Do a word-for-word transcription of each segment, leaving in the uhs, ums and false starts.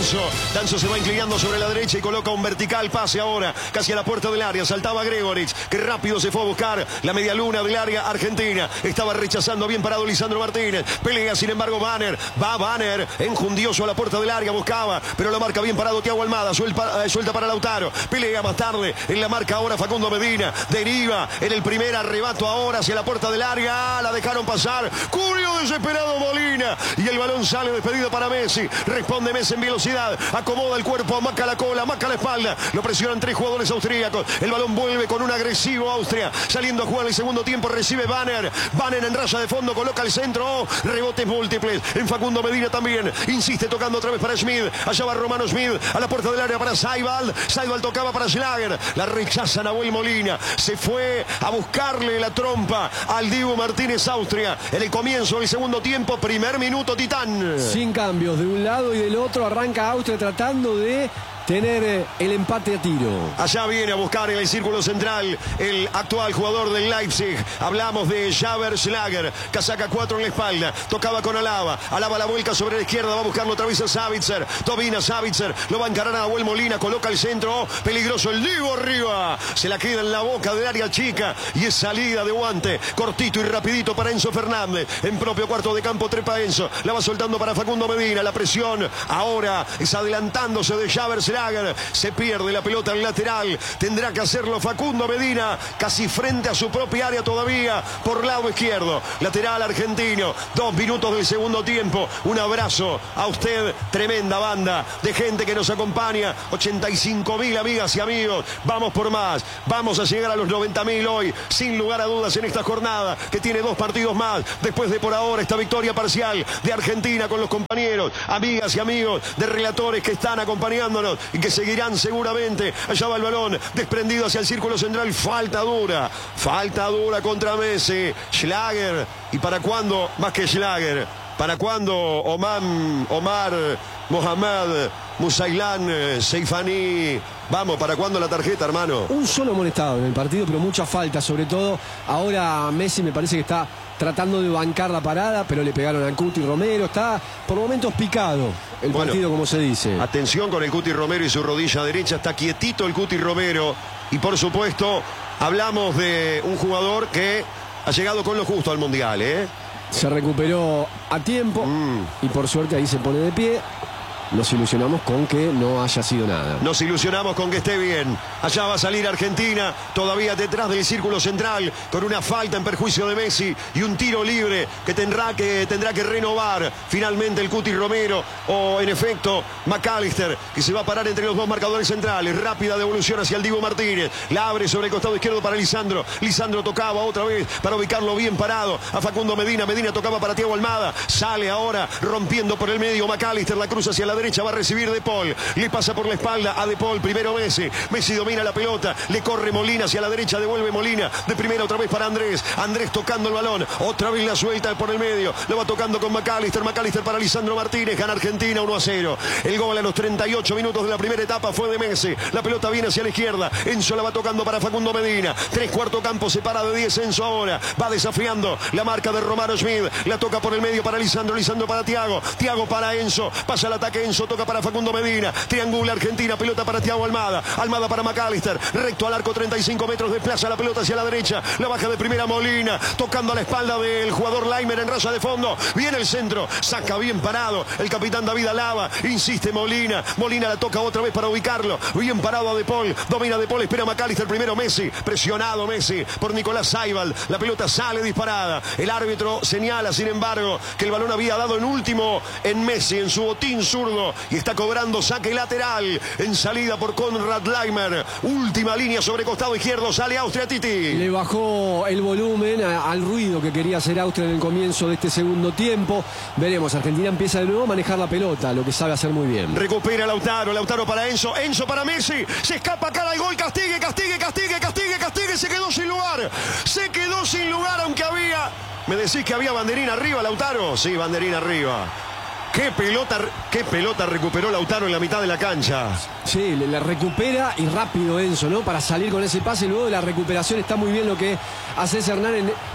Danzo. Danzo se va inclinando sobre la derecha y coloca un vertical pase ahora, casi a la puerta del área. Saltaba Gregoric, que rápido se fue a buscar la media luna del área argentina. Estaba rechazando bien parado Lisandro Martínez. Pelea, sin embargo, Banner. Va Banner, enjundioso a la puerta del área, buscaba, pero lo marca bien parado Thiago Almada. Suelta, suelta para Lautaro. Pelea más tarde. En la marca ahora Facundo Medina. Deriva en el primer arrebato ahora hacia la puerta del área. La dejaron pasar. Cubrió desesperado Molina. Y el balón sale despedido para Messi. Responde Messi en velocidad. Acomoda el cuerpo, amaca la cola, amaca la espalda. Lo presionan tres jugadores austríacos. El balón vuelve con un agresivo Austria. Saliendo a jugar el segundo tiempo. Recibe Banner. Banner en raya de fondo. Coloca el centro. Rebotes múltiples. En Facundo Medina también. Insiste tocando otra vez para Schmid. Allá va Romano Schmid. A la puerta del área para Saibal. Saibal tocaba para Schlager. La rechaza Nahuel Molina. Se fue a buscarle la trompa al Dibu Martínez Austria. En el comienzo del segundo tiempo. Primer minuto Titán. Sin cambios de un lado y del otro. Arranca Austria tratando de tener el empate a tiro. Allá viene a buscar en el círculo central el actual jugador del Leipzig. Hablamos de Javier Schlager. Casaca cuatro en la espalda. Tocaba con Alaba. Alaba la vuelta sobre la izquierda. Va a buscarlo otra vez a Savitzer. Domina Savitzer. Lo va a encarar a Nahuel Molina. Coloca el centro. Peligroso el Dibu arriba. Se la queda en la boca del área chica. Y es salida de guante. Cortito y rapidito para Enzo Fernández. En propio cuarto de campo trepa Enzo. La va soltando para Facundo Medina. La presión ahora es adelantándose de Javier Schlager. Se pierde la pelota al lateral. Tendrá que hacerlo Facundo Medina, casi frente a su propia área todavía, por lado izquierdo. Lateral argentino. Dos minutos del segundo tiempo. Un abrazo a usted. Tremenda banda de gente que nos acompaña. ochenta y cinco mil amigas y amigos. Vamos por más. Vamos a llegar a los noventa mil hoy, sin lugar a dudas, en esta jornada que tiene dos partidos más. Después de por ahora esta victoria parcial de Argentina con los compañeros, amigas y amigos de relatores que están acompañándonos y que seguirán seguramente. Allá va el balón desprendido hacia el círculo central. Falta dura, falta dura contra Messi. Schlager. ¿Y para cuándo? Más que Schlager, ¿para cuándo Omar, Omar Mohamed Musailán Seifani? Vamos, ¿para cuándo la tarjeta, hermano? Un solo amonestado en el partido, pero mucha falta. Sobre todo, ahora Messi me parece que está tratando de bancar la parada, pero le pegaron al Cuti Romero. Está por momentos picado el bueno, partido, como se dice. Atención con el Cuti Romero y su rodilla derecha. Está quietito el Cuti Romero. Y por supuesto, hablamos de un jugador que ha llegado con lo justo al Mundial, ¿eh? Se recuperó a tiempo mm. y por suerte ahí se pone de pie. Nos ilusionamos con que no haya sido nada. Nos ilusionamos con que esté bien. Allá va a salir Argentina, todavía detrás del círculo central, con una falta en perjuicio de Messi y un tiro libre que tendrá que, tendrá que renovar finalmente el Cuti Romero, o en efecto McAllister, que se va a parar entre los dos marcadores centrales. Rápida devolución hacia el Dibu Martínez. La abre sobre el costado izquierdo para Lisandro. Lisandro tocaba otra vez para ubicarlo bien parado a Facundo Medina. Medina tocaba para Thiago Almada. Sale ahora rompiendo por el medio McAllister. La cruza hacia la derecha. Va a recibir De Paul. Le pasa por la espalda a De Paul. Primero Messi. Messi domina la pelota. Le corre Molina hacia la derecha. Devuelve Molina. De primera otra vez para Andrés. Andrés tocando el balón. Otra vez la suelta por el medio. Lo va tocando con McAllister. McAllister para Lisandro Martínez. Gana Argentina uno a cero. El gol a los treinta y ocho minutos de la primera etapa fue de Messi. La pelota viene hacia la izquierda. Enzo la va tocando para Facundo Medina. Tres cuarto campo separa de diez. Enzo ahora va desafiando la marca de Romano Schmid. La toca por el medio para Lisandro. Lisandro para Thiago. Thiago para Enzo. Pasa el ataque. Enzo toca para Facundo Medina. Triangula Argentina. Pelota para Thiago Almada. Almada para McAllister. Recto al arco. treinta y cinco metros. Desplaza la pelota hacia la derecha. La baja de primera Molina. Tocando a la espalda del jugador Laimer en raya de fondo. Viene el centro. Saca bien parado el capitán David Alaba. Insiste Molina. Molina la toca otra vez para ubicarlo. Bien parado a De Paul. Domina De Paul. Espera McAllister. Primero Messi. Presionado Messi por Nicolás Saibal. La pelota sale disparada. El árbitro señala, sin embargo, que el balón había dado en último en Messi, en su botín zurdo. Y está cobrando saque lateral en salida por Konrad Laimer. Última línea sobre costado izquierdo. Sale Austria, Titi. Le bajó el volumen a, al ruido que quería hacer Austria en el comienzo de este segundo tiempo. Veremos. Argentina empieza de nuevo a manejar la pelota, lo que sabe hacer muy bien. Recupera Lautaro. Lautaro para Enzo. Enzo para Messi. Se escapa acá al gol. Castigue, castigue, castigue, castigue, castigue. Se quedó sin lugar. Se quedó sin lugar, aunque había... ¿Me decís que había banderín arriba, Lautaro? Sí, banderín arriba. Qué pelota, qué pelota recuperó Lautaro en la mitad de la cancha. Sí, la recupera y rápido Enzo, ¿no? Para salir con ese pase. Luego de la recuperación está muy bien lo que hace Hernán en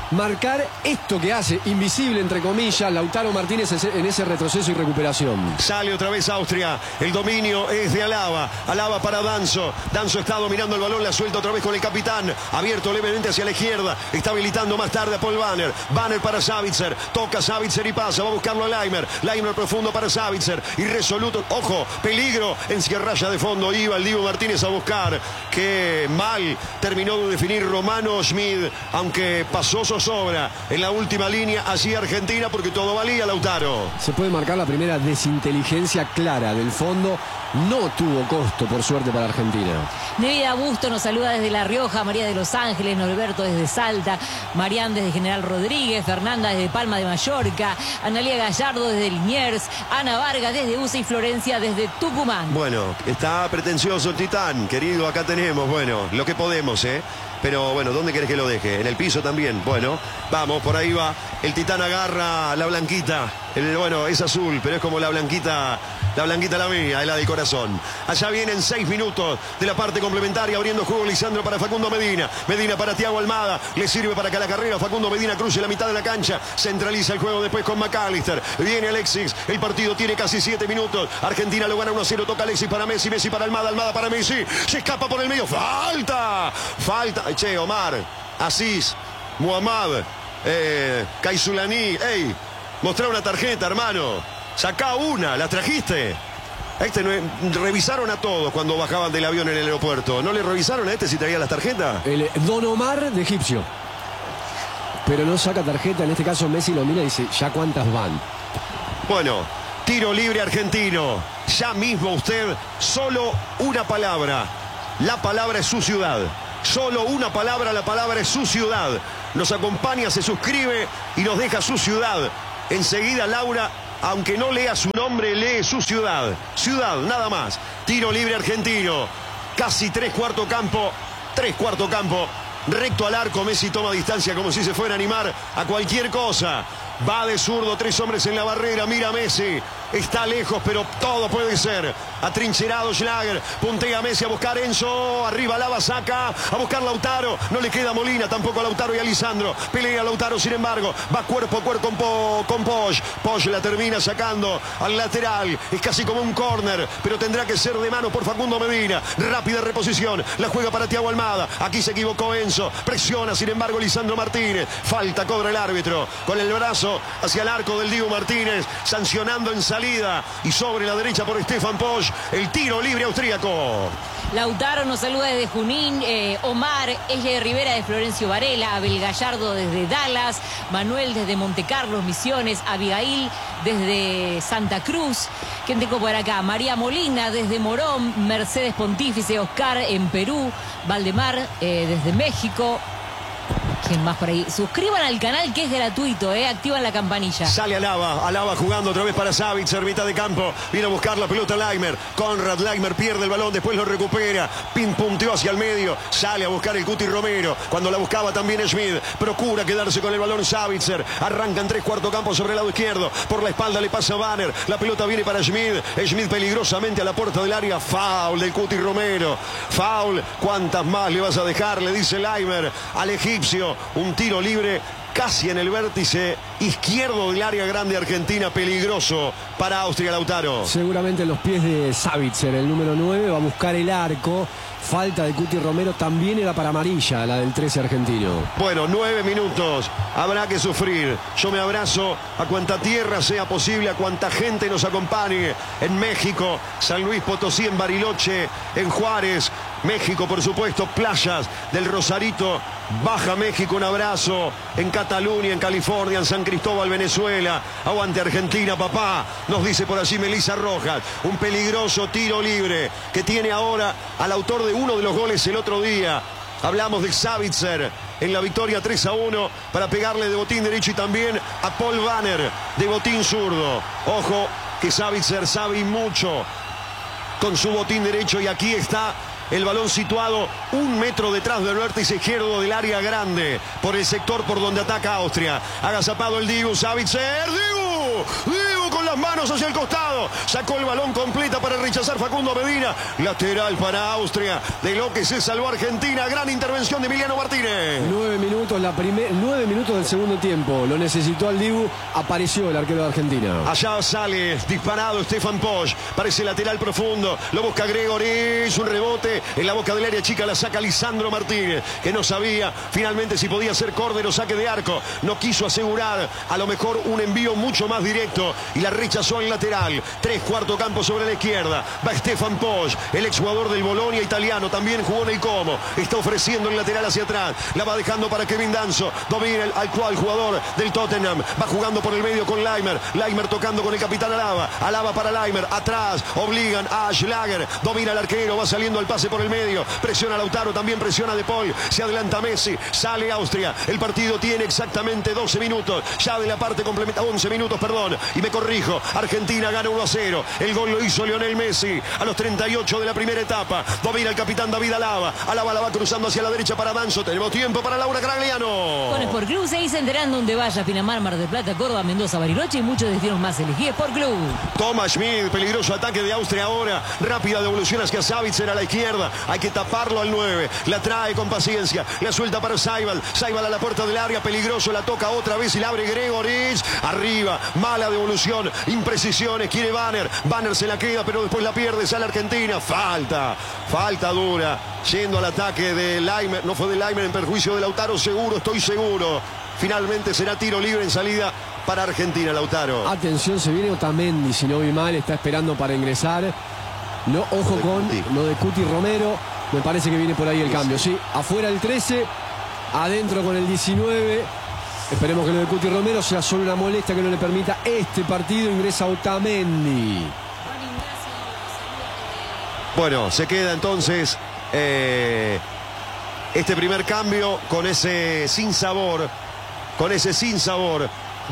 marcar esto que hace, invisible entre comillas, Lautaro Martínez en ese retroceso y recuperación. Sale otra vez Austria, el dominio es de Alaba, Alaba para Danso, Danso está dominando el balón, la suelta otra vez con el capitán, abierto levemente hacia la izquierda, está habilitando más tarde a Paul Banner, Banner para Savitzer, toca Savitzer y pasa, va a buscarlo a Laimer, Laimer profundo para Savitzer, irresoluto, ojo, peligro, en raya de fondo, iba el Dibu Martínez a buscar, que mal terminó de definir Romano Schmid, aunque pasó zozobra en la última línea, así Argentina, porque todo valía, Lautaro. Se puede marcar la primera desinteligencia clara del fondo, no tuvo costo, por suerte, para Argentina. Nevida Busto nos saluda desde La Rioja, María de Los Ángeles, Norberto desde Salta, Marián desde General Rodríguez, Fernanda desde Palma de Mallorca, Analia Gallardo desde Liniers, Ana Vargas desde U C E y Florencia desde Tucumán. Bueno, está pretencioso el Titán, querido, acá tenemos, bueno, lo que podemos, ¿eh? Pero bueno, ¿dónde querés que lo deje? En el piso también. Bueno, vamos, por ahí va. El Titán agarra la blanquita. El, bueno, es azul, pero es como la blanquita, la blanquita la mía, es la del corazón. Allá vienen seis minutos de la parte complementaria, abriendo juego Lisandro para Facundo Medina. Medina para Thiago Almada. Le sirve para que la carrera Facundo Medina cruce la mitad de la cancha. Centraliza el juego después con McAllister. Viene Alexis. El partido tiene casi siete minutos. Argentina lo gana uno a cero. Toca Alexis para Messi. Messi para Almada. Almada para Messi. Se escapa por el medio. ¡Falta! Falta. Che, Omar, Asís, Muhammad, eh, Kaisulani, ey, mostrá una tarjeta, hermano. Sacá una, ¿la trajiste? Este no es, revisaron a todos cuando bajaban del avión en el aeropuerto. ¿No le revisaron a este si traía las tarjetas? El Don Omar de egipcio. Pero no saca tarjeta, en este caso Messi lo mira y dice, ¿ya cuántas van? Bueno, tiro libre argentino. Ya mismo usted, solo una palabra. La palabra es su ciudad. Solo una palabra, la palabra es su ciudad. Nos acompaña, se suscribe y nos deja su ciudad. Enseguida Laura, aunque no lea su nombre, lee su ciudad. Ciudad, nada más. Tiro libre argentino. Casi tres cuarto campo. Tres cuarto campo. Recto al arco. Messi toma distancia como si se fuera a animar a cualquier cosa. Va de zurdo, tres hombres en la barrera. Mira Messi. Está lejos, pero todo puede ser. Atrincherado Schlager. Puntea Messi a buscar Enzo. Arriba Lava saca. A buscar Lautaro. No le queda Molina. Tampoco a Lautaro y a Lisandro. Pelea Lautaro, sin embargo. Va cuerpo a cuerpo con, Po, con Posch. Posch la termina sacando al lateral. Es casi como un córner. Pero tendrá que ser de mano por Facundo Medina. Rápida reposición. La juega para Thiago Almada. Aquí se equivocó Enzo. Presiona, sin embargo, Lisandro Martínez. Falta cobra el árbitro. Con el brazo hacia el arco del Dibu Martínez. Sancionando en salida. Y sobre la derecha por Stefan Posch. El tiro libre austríaco. Lautaro nos saluda desde Junín, eh, Omar, Ella de Rivera de Florencio Varela, Abel Gallardo desde Dallas, Manuel desde Montecarlos, Misiones, Abigail desde Santa Cruz. ¿Quién tengo por acá? María Molina desde Morón, Mercedes Pontífice, Oscar en Perú, Valdemar eh, desde México. ¿Quién más por ahí? Suscriban al canal que es gratuito, ¿eh? Activan la campanilla. Sale Alaba, Alaba jugando otra vez para Savitzer, mitad de campo. Viene a buscar la pelota Laimer. Conrad Laimer pierde el balón, después lo recupera. Pin punteó hacia el medio. Sale a buscar el Cuti Romero. Cuando la buscaba también Schmid. Procura quedarse con el balón Savitzer. Arranca en tres cuarto campo sobre el lado izquierdo. Por la espalda le pasa Banner. La pelota viene para Schmid. Schmid peligrosamente a la puerta del área. Foul del Cuti Romero. Foul. ¿Cuántas más le vas a dejar? Le dice Laimer al egipcio. Un tiro libre casi en el vértice izquierdo del área grande argentina, peligroso para Austria, Lautaro. Seguramente en los pies de Savitzer, el número nueve, va a buscar el arco. Falta de Cuti Romero, también era para amarilla, la del trece argentino. Bueno, nueve minutos, habrá que sufrir. Yo me abrazo a cuanta tierra sea posible, a cuanta gente nos acompañe en México, San Luis Potosí, en Bariloche, en Juárez, México, por supuesto, playas del Rosarito, Baja México, un abrazo, en Cataluña, en California, en San Cristóbal, Venezuela. Aguante Argentina, papá, nos dice por allí Melissa Rojas. Un peligroso tiro libre que tiene ahora al autor de uno de los goles el otro día. Hablamos de Savitzer en la victoria tres a uno para pegarle de botín derecho y también a Paul Banner de botín zurdo. Ojo que Savitzer sabe mucho con su botín derecho y aquí está el balón situado un metro detrás del vértice izquierdo del área grande por el sector por donde ataca Austria. Agazapado el Dibu, Savitzer, Dibu, Dibu con las las manos hacia el costado. Sacó el balón completa para rechazar Facundo Medina. Lateral para Austria. De lo que se salvó Argentina. Gran intervención de Emiliano Martínez. Nueve minutos, la primer, nueve minutos del segundo tiempo. Lo necesitó al Dibu. Apareció el arquero de Argentina. Allá sale disparado Stefan Posch. Parece lateral profundo. Lo busca Gregoritsch. Un rebote en la boca del área chica. La saca Lisandro Martínez, que no sabía finalmente si podía ser córner o saque de arco. No quiso asegurar a lo mejor un envío mucho más directo y la rechazó en lateral. Tres cuarto campo sobre la izquierda. Va Stefan Posch, el exjugador del Bolonia italiano. También jugó en el Como. Está ofreciendo el lateral hacia atrás. La va dejando para Kevin Danso. Domina el actual jugador del Tottenham. Va jugando por el medio con Laimer. Laimer tocando con el capitán Alaba. Alaba para Laimer. Atrás obligan a Schlager. Domina el arquero. Va saliendo al pase por el medio. Presiona a Lautaro. También presiona De Paul. Se adelanta Messi. Sale Austria. El partido tiene exactamente doce minutos. Ya de la parte complementa. once minutos, perdón. Y me corrijo. Argentina gana uno a cero. El gol lo hizo Lionel Messi a los treinta y ocho de la primera etapa. Domina el capitán David Alaba. Alaba la va cruzando hacia la derecha para Danso. Tenemos tiempo para Laura Gragliano. Con Sport Club se dice enterando donde vaya. Pinamar, Mar del Plata, Córdoba, Mendoza, Bariloche y muchos destinos más. Elegí Sport Club. Thomas Schmidt. Peligroso ataque de Austria ahora. Rápida devolución hacia Savitzer a la izquierda. Hay que taparlo al nueve. La trae con paciencia. La suelta para Saibal. Saibal a la puerta del área. Peligroso. La toca otra vez y la abre Gregoritsch. Arriba. Mala devolución. Imprecisiones. Quiere Banner. Banner se la queda, pero después la pierde. Sale Argentina. Falta. Falta dura. Yendo al ataque de Laimer. No fue de Laimer en perjuicio de Lautaro. Seguro. Estoy seguro. Finalmente será tiro libre en salida para Argentina, Lautaro. Atención, se viene Otamendi, si no vi mal, está esperando para ingresar. No, ojo de con Cuti. lo de Cuti Romero. Me parece que viene por ahí el cambio. Sí, afuera el trece, adentro con el diecinueve. Esperemos que lo de Cuti Romero sea solo una molestia que no le permita este partido. Ingresa Otamendi. Bueno, se queda entonces eh, este primer cambio con ese sinsabor, con ese sinsabor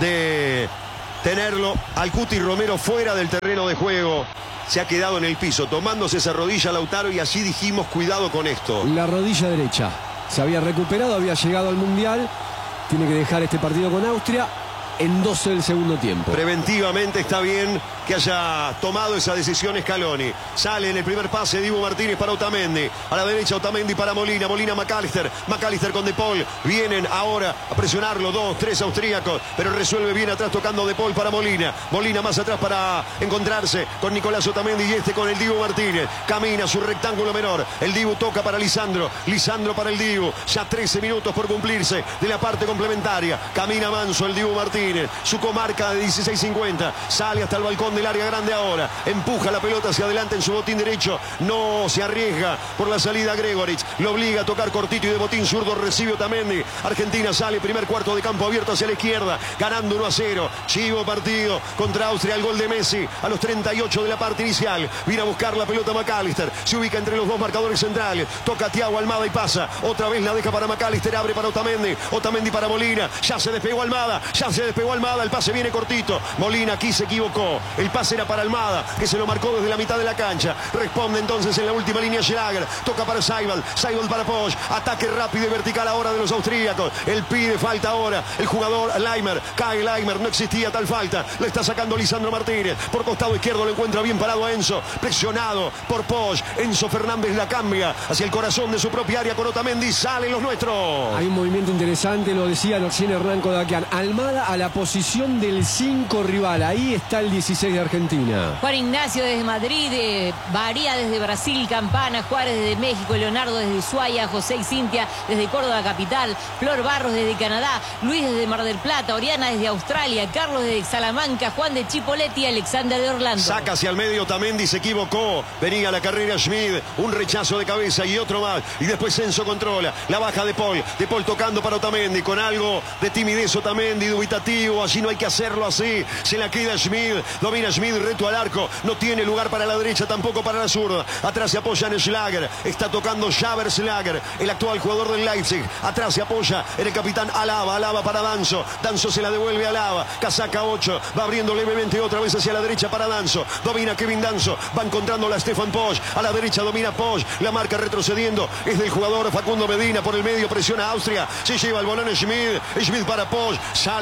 de tenerlo al Cuti Romero fuera del terreno de juego. Se ha quedado en el piso, tomándose esa rodilla Lautaro, y así dijimos, cuidado con esto. La rodilla derecha. Se había recuperado, había llegado al Mundial. Tiene que dejar este partido con Austria en doce del segundo tiempo. Preventivamente está bien que haya tomado esa decisión Scaloni. Sale en el primer pase Dibu Martínez para Otamendi. A la derecha Otamendi para Molina. Molina McAllister. McAllister con De Paul. Vienen ahora a presionarlo. Dos, tres austríacos. Pero resuelve bien atrás tocando De Paul para Molina. Molina más atrás para encontrarse con Nicolás Otamendi y este con el Dibu Martínez. Camina su rectángulo menor. El Dibu toca para Lisandro. Lisandro para el Dibu. Ya trece minutos por cumplirse de la parte complementaria. Camina manso el Dibu Martínez. Su comarca de dieciséis cincuenta. Sale hasta el balcón del área grande ahora. Empuja la pelota hacia adelante en su botín derecho. No se arriesga por la salida Gregoritsch. Lo obliga a tocar cortito y de botín zurdo recibe Otamendi. Argentina sale, primer cuarto de campo abierto hacia la izquierda. Ganando uno a cero. Chivo partido contra Austria. El gol de Messi a los treinta y ocho de la parte inicial. Viene a buscar la pelota McAllister. Se ubica entre los dos marcadores centrales. Toca a Thiago Almada y pasa. Otra vez la deja para McAllister. Abre para Otamendi. Otamendi para Molina. Ya se despegó Almada. Ya se despegó Almada. El pase viene cortito. Molina aquí se equivocó. El pase era para Almada, que se lo marcó desde la mitad de la cancha. Responde entonces en la última línea Schlager. Toca para Saibal. Saibal para Posch. Ataque rápido y vertical ahora de los austríacos. El pide falta ahora. El jugador Laimer. Cae Laimer. No existía tal falta. La está sacando Lisandro Martínez. Por costado izquierdo lo encuentra bien parado a Enzo. Presionado por Posch. Enzo Fernández la cambia hacia el corazón de su propia área con Otamendi. Salen los nuestros. Hay un movimiento interesante, lo decía recién Hernán Kodakian. Almada a la posición del cinco rival. Ahí está el dieciséis de Argentina. Juan Ignacio desde Madrid, eh, Varía desde Brasil, Campana, Juárez desde México, Leonardo desde Ushuaia, José y Cintia desde Córdoba capital, Flor Barros desde Canadá, Luis desde Mar del Plata, Oriana desde Australia, Carlos desde Salamanca, Juan de Chipoleti, Alexander de Orlando. Saca hacia el medio Otamendi, se equivocó. Venía la carrera Schmidt, un rechazo de cabeza y otro más. Y después Enzo controla, la baja de Paul. De Paul tocando para Otamendi, con algo de timidez Otamendi, dubitativo. Allí no hay que hacerlo así. Se la queda Schmidt, domina Schmidt, reto al arco. No tiene lugar para la derecha, tampoco para la zurda. Atrás se apoya en Schlager. Está tocando Jaber Schlager, el actual jugador del Leipzig. Atrás se apoya en el capitán Alaba. Alaba para Danso. Danso se la devuelve a Alaba. Casaca ocho. Va abriendo levemente otra vez hacia la derecha para Danso. Domina Kevin Danso. Va encontrando a Stefan Posch. A la derecha domina Posch. La marca retrocediendo. Es del jugador Facundo Medina. Por el medio presiona a Austria. Se lleva el balón Schmidt. Schmidt para Posch. Sale Lisandro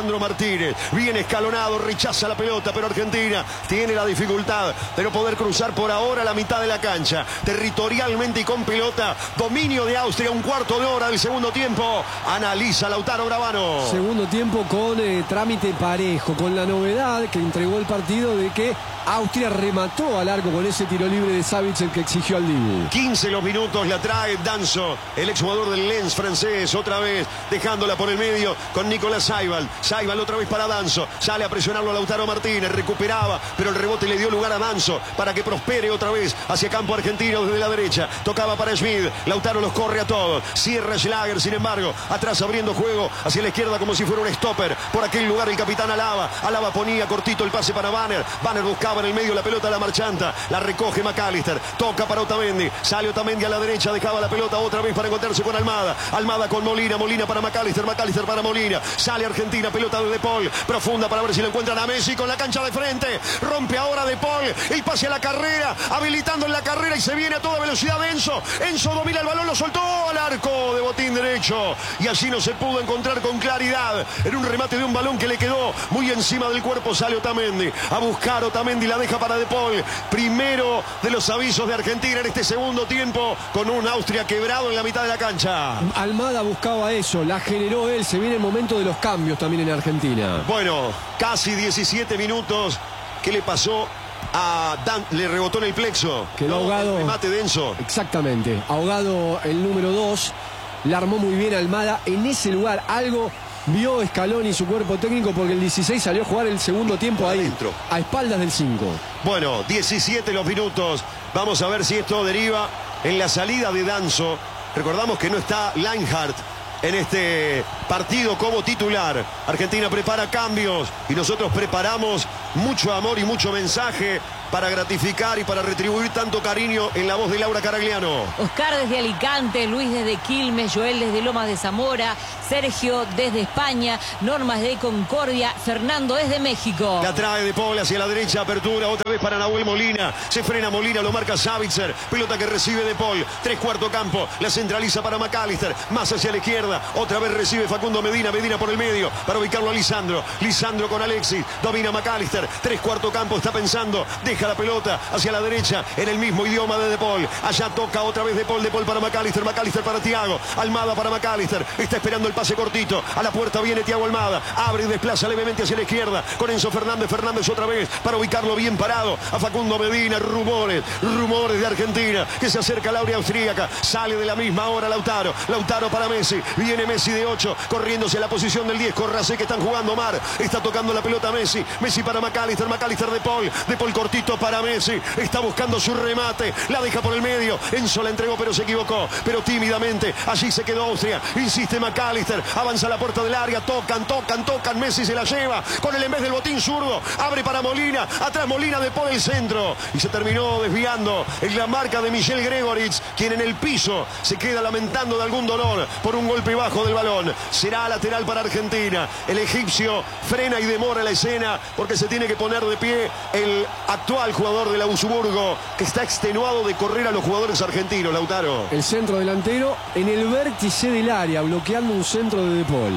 Lisandro Martínez. Viene escalonado, rechaza la pelota, pero Argentina tiene la dificultad de no poder cruzar por ahora la mitad de la cancha. Territorialmente y con pelota, dominio de Austria, un cuarto de hora del segundo tiempo. Analiza Lautaro Gravano. Segundo tiempo con eh, trámite parejo, con la novedad que entregó el partido de que Austria remató al arco con ese tiro libre de Savitzer que exigió al Dibu. quince los minutos, la trae Danso, el exjugador del Lens francés, otra vez dejándola por el medio con Nicolás Saibal. Saibal otra vez para Danso, sale a presionarlo a Lautaro Martínez, recuperaba, pero el rebote le dio lugar a Danso para que prospere otra vez hacia campo argentino desde la derecha. Tocaba para Schmid, Lautaro los corre a todos, cierra Schlager, sin embargo, atrás abriendo juego hacia la izquierda como si fuera un stopper. Por aquel lugar el capitán Alaba, Alaba ponía cortito el pase para Banner, Banner buscaba en el medio la pelota a la marchanta, la recoge McAllister, toca para Otamendi, sale Otamendi a la derecha, dejaba la pelota otra vez para encontrarse con Almada, Almada con Molina, Molina para McAllister, McAllister para Molina, sale Argentina, pelota de De Paul, profunda para ver si lo encuentran a Messi con la cancha de frente, rompe ahora De Paul, el pase a la carrera, habilitando en la carrera y se viene a toda velocidad Enzo, Enzo domina el balón, lo soltó al arco de botín derecho y allí no se pudo encontrar con claridad, en un remate de un balón que le quedó muy encima del cuerpo, sale Otamendi, a buscar Otamendi, la deja para De Paul, primero de los avisos de Argentina en este segundo tiempo, con un Austria quebrado en la mitad de la cancha. Almada buscaba eso, la generó él, se viene el momento de los cambios también en Argentina. Bueno, casi diecisiete minutos, ¿qué le pasó a Dan? Le rebotó en el plexo. Quedó no, ahogado. El remate denso. Exactamente, ahogado el número dos, la armó muy bien Almada en ese lugar, algo vio Scaloni y su cuerpo técnico porque el dieciséis salió a jugar el segundo tiempo ahí, adentro, a espaldas del cinco. Bueno, diecisiete los minutos, vamos a ver si esto deriva en la salida de Danso. Recordamos que no está Linehardt en este partido como titular. Argentina prepara cambios y nosotros preparamos mucho amor y mucho mensaje para gratificar y para retribuir tanto cariño en la voz de Laura Caragliano. Oscar desde Alicante, Luis desde Quilmes, Joel desde Lomas de Zamora, Sergio desde España, Normas de Concordia, Fernando desde México. La trae De Paul hacia la derecha, apertura otra vez para Nahuel Molina, se frena Molina, lo marca Savitzer, pelota que recibe De Paul, tres cuarto campo, la centraliza para McAllister, más hacia la izquierda, otra vez recibe Facundo Medina, Medina por el medio, para ubicarlo a Lisandro, Lisandro con Alexis, domina McAllister, tres cuarto campo, está pensando, deja la pelota hacia la derecha en el mismo idioma de De Paul, allá toca otra vez De Paul, De Paul para McAllister, McAllister para Thiago, Almada para McAllister, está esperando el pase cortito, a la puerta viene Thiago Almada, abre y desplaza levemente hacia la izquierda, con Enzo Fernández, Fernández otra vez, para ubicarlo bien parado, a Facundo Medina, rumores, rumores de Argentina, que se acerca a la área austríaca, sale de la misma hora Lautaro, Lautaro para Messi, viene Messi de ocho, corriéndose a la posición del diez, Corracé que están jugando Mar, está tocando la pelota Messi, Messi para McAllister, McAllister De Paul, De Paul cortito para Messi, está buscando su remate, la deja por el medio, Enzo la entregó pero se equivocó, pero tímidamente, allí se quedó Austria, insiste McAllister, avanza a la puerta del área, tocan, tocan, tocan, Messi se la lleva, con el en vez del botín zurdo, abre para Molina, atrás Molina de por el centro, y se terminó desviando en la marca de Michel Gregoritz, quien en el piso se queda lamentando de algún dolor por un golpe bajo del balón. Será lateral para Argentina, el egipcio frena y demora la escena, porque se tiene que poner de pie el actual jugador del Augsburgo, que está extenuado de correr a los jugadores argentinos, Lautaro. El centro delantero en el vértice del área, bloqueando un centro de De Paul.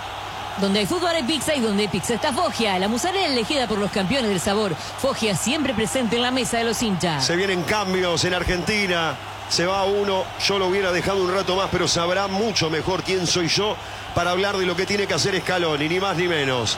Donde hay fútbol hay pizza y donde hay pizza está Foggia, la musarela elegida por los campeones del sabor. Foggia siempre presente en la mesa de los hinchas. Se vienen cambios en Argentina, se va uno, yo lo hubiera dejado un rato más, pero sabrá mucho mejor quién soy yo para hablar de lo que tiene que hacer Scaloni, ni más ni menos.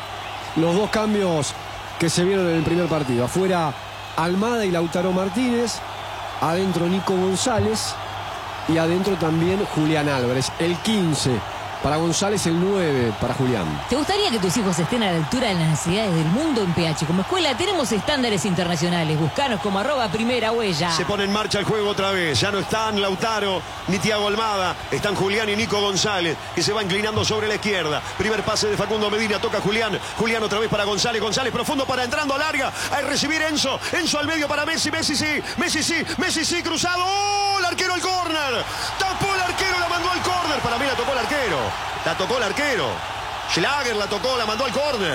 Los dos cambios que se vieron en el primer partido, afuera Almada y Lautaro Martínez, adentro Nico González y adentro también Julián Álvarez, el quince para González, el nueve para Julián. ¿Te gustaría que tus hijos estén a la altura de las necesidades del mundo? En P H como escuela tenemos estándares internacionales. Buscanos como arroba primera huella. Se pone en marcha el juego otra vez. Ya no están Lautaro ni Thiago Almada. Están Julián y Nico González, que se va inclinando sobre la izquierda. Primer pase de Facundo Medina. Toca Julián. Julián otra vez para González. González profundo para entrando a larga. A recibir Enzo. Enzo al medio para Messi. Messi sí. Messi sí. Messi sí. Cruzado. ¡Oh! El arquero al córner. Tapó el arquero. La mandó al córner. Para mí la tocó el arquero. La tocó el arquero. Schlager la tocó. La mandó al córner.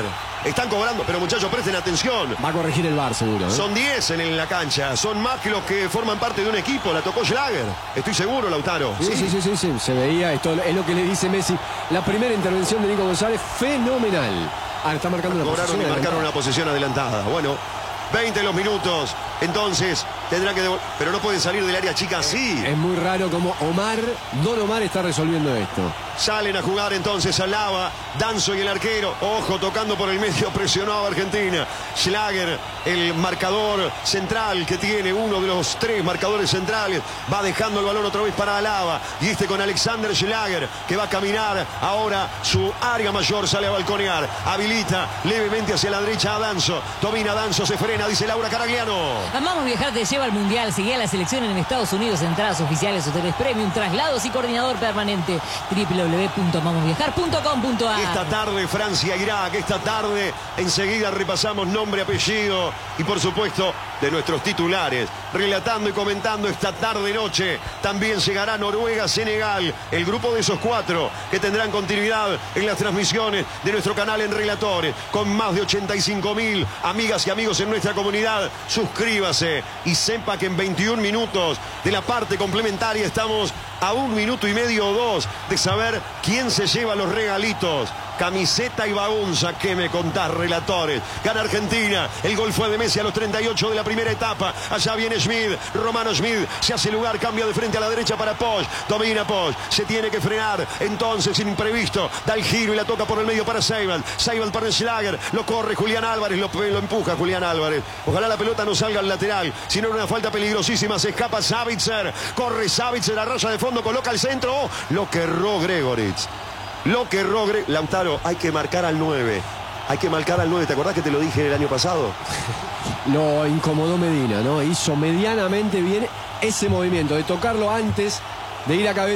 Están cobrando, pero muchachos, presten atención. Va a corregir el V A R seguro, ¿eh? Son diez en, en la cancha, son más que los que forman parte de un equipo. La tocó Schlager, estoy seguro, Lautaro. Sí, sí, sí, sí, sí, se veía. Esto es lo que le dice Messi. La primera intervención de Nico González, fenomenal. Ah, está marcando una Cobraron posición y marcaron una posición adelantada. Bueno, veinte los minutos. Entonces tendrá que devolver. Pero no pueden salir del área chica así. Es muy raro como Omar, Don Omar está resolviendo esto. Salen a jugar entonces a Lava, Danzo y el arquero. Ojo, tocando por el medio, presionó a Argentina. Schlager, el marcador central que tiene, uno de los tres marcadores centrales, va dejando el balón otra vez para Lava. Y este con Alexander Schlager, que va a caminar ahora su área mayor, sale a balconear. Habilita levemente hacia la derecha a Danzo. Domina Danzo, se frena, dice Laura Caragliano. Amamos Viajar te lleva al Mundial. Seguí a la selección en Estados Unidos. Entradas oficiales, hoteles premium, traslados y coordinador permanente. w w w punto amamos viajar punto com punto a r. Esta tarde Francia-Irak. Esta tarde enseguida repasamos nombre, apellido y por supuesto de nuestros titulares. Relatando y comentando esta tarde-noche. También llegará Noruega-Senegal. El grupo de esos cuatro que tendrán continuidad en las transmisiones de nuestro canal en Relatores. Con más de ochenta y cinco mil amigas y amigos en nuestra comunidad. Suscríbase y sepa que en veintiún minutos de la parte complementaria estamos a un minuto y medio o dos de saber quién se lleva los regalitos. Camiseta y bagunza, ¿qué me contás, Relatores? Gana Argentina, el gol fue de Messi a los treinta y ocho de la primera etapa. Allá viene Schmid, Romano Schmid, se hace lugar, cambia de frente a la derecha para Posch, domina Posch, se tiene que frenar, entonces imprevisto, da el giro y la toca por el medio para Seibald, Seibald para Schlager, lo corre Julián Álvarez, lo, lo empuja Julián Álvarez, ojalá la pelota no salga al lateral, si no era una falta peligrosísima, se escapa Savitzer, corre Savitzer, a raya de fondo, coloca el centro, oh, lo que erró Gregoritz. Lo que erró Gre... Lautaro, hay que marcar al nueve. Hay que marcar al nueve. ¿Te acordás que te lo dije el año pasado? Lo incomodó Medina, ¿no? Hizo medianamente bien ese movimiento de tocarlo antes de ir a cabeza.